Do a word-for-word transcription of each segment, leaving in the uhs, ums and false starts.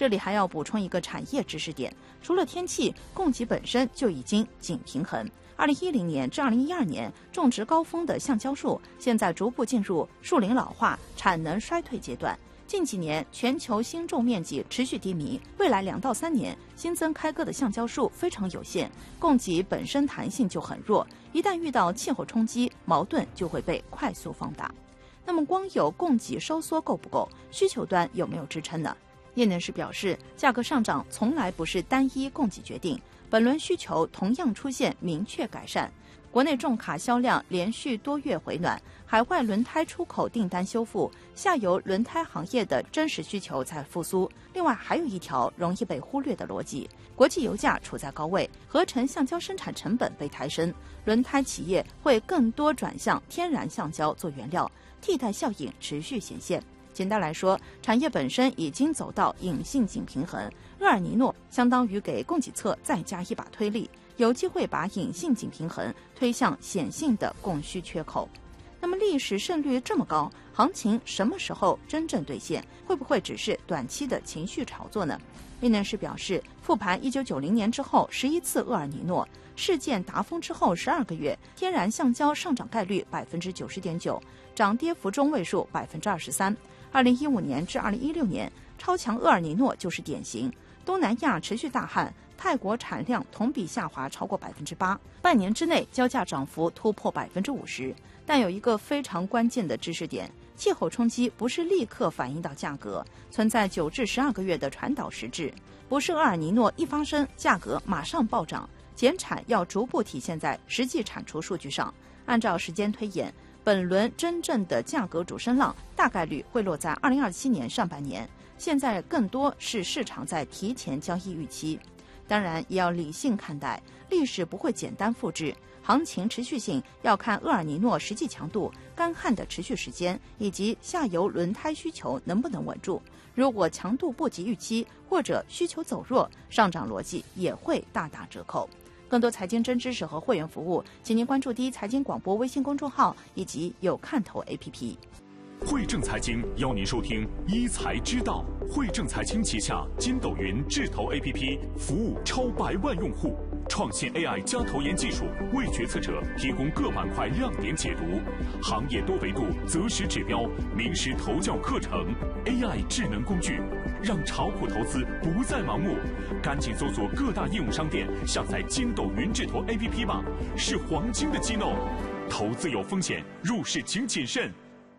这里还要补充一个产业知识点，除了天气，供给本身就已经紧平衡。二零一零年至二零一二年种植高峰的橡胶树，现在逐步进入树龄老化、产能衰退阶段。近几年全球新种面积持续低迷，未来两到三年新增开割的橡胶树非常有限，供给本身弹性就很弱，一旦遇到气候冲击，矛盾就会被快速放大。那么光有供给收缩够不够？需求端有没有支撑呢？业内人士表示，价格上涨从来不是单一供给决定，本轮需求同样出现明确改善。国内重卡销量连续多月回暖，海外轮胎出口订单修复，下游轮胎行业的真实需求在复苏。另外还有一条容易被忽略的逻辑，国际油价处在高位，合成橡胶生产成本被抬升，轮胎企业会更多转向天然橡胶做原料，替代效应持续显现。简单来说，产业本身已经走到隐性紧平衡，厄尔尼诺相当于给供给侧再加一把推力，有机会把隐性紧平衡推向显性的供需缺口。那么历史胜率这么高，行情什么时候真正兑现？会不会只是短期的情绪炒作呢？业内人士表示，复盘一九九零年之后十一次厄尔尼诺事件达峰之后十二个月，天然橡胶上涨概率百分之九十点九，涨跌幅中位数百分之二十三。二零一五年至二零一六年，超强厄尔尼诺就是典型。东南亚持续大旱，泰国产量同比下滑超过百分之八，半年之内交价涨幅突破百分之五十。但有一个非常关键的知识点，气候冲击不是立刻反映到价格，存在九至十二个月的传导时制，不是厄尔尼诺一发生价格马上暴涨，减产要逐步体现在实际产出数据上。按照时间推演，本轮真正的价格主升浪大概率会落在二零二七年上半年，现在更多是市场在提前交易预期。当然也要理性看待，历史不会简单复制，行情持续性要看厄尔尼诺实际强度、干旱的持续时间以及下游轮胎需求能不能稳住。如果强度不及预期或者需求走弱，上涨逻辑也会大打折扣。更多财经真知识和会员服务，请您关注第一财经广播微信公众号以及有看头 A P P。 汇正财经邀您收听一财之道。汇正财经旗下筋斗云智投 A P P 服务超百万用户，创新 A I 加投研技术，为决策者提供各板块亮点解读，行业多维度择时指标，名师投教课程 ，A I 智能工具，让炒股投资不再盲目。赶紧搜索各大应用商店，下载筋斗云智投 A P P 吧，是黄金的机弄。投资有风险，入市请谨慎。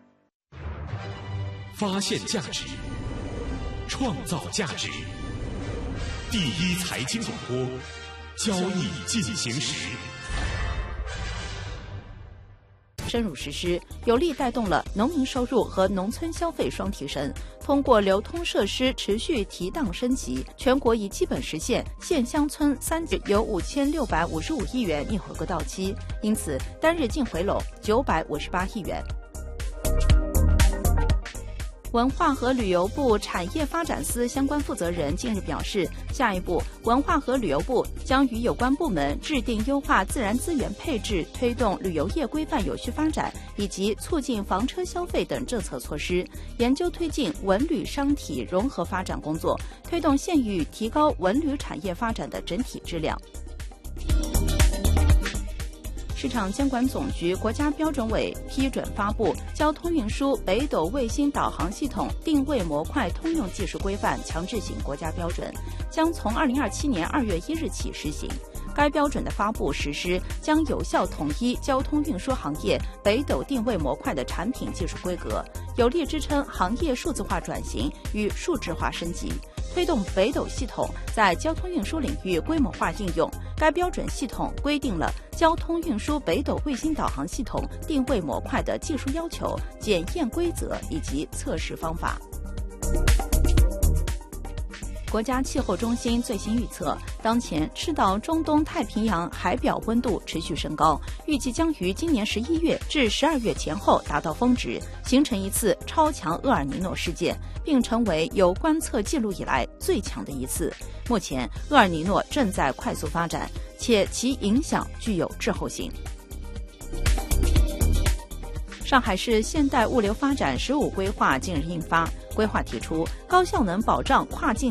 发现价值，创造价值。第一财经广播，交易进行时。 深入实施，有力带动了农民收入和农村消费双提升。通过流通设施持续提档升级，全国已基本实现县乡村三级有五千六百五十五亿元逆回购到期，因此单日净回笼九百五十八亿元。文化和旅游部产业发展司相关负责人近日表示，下一步文化和旅游部将与有关部门制定优化自然资源配置、推动旅游业规范有序发展以及促进房车消费等政策措施，研究推进文旅商体融合发展工作，推动县域提高文旅产业发展的整体质量。市场监管总局国家标准委批准发布《交通运输北斗卫星导航系统定位模块通用技术规范强制性国家标准》，将从二零二七年二月一日起实行。该标准的发布实施将有效统一交通运输行业北斗定位模块的产品技术规格，有力支撑行业数字化转型与数字化升级，推动北斗系统在交通运输领域规模化应用。该标准系统规定了交通运输北斗卫星导航系统定位模块的技术要求、检验规则以及测试方法。国家气候中心最新预测，当前赤道中东太平洋海表温度持续升高，预计将于今年十一月至十二月前后达到峰值，形成一次超强厄尔尼诺事件，并成为有观测记录以来最强的一次。目前，厄尔尼诺正在快速发展，且其影响具有滞后性。上海市现代物流发展十五规划近日印发，规划提出高效能保障跨境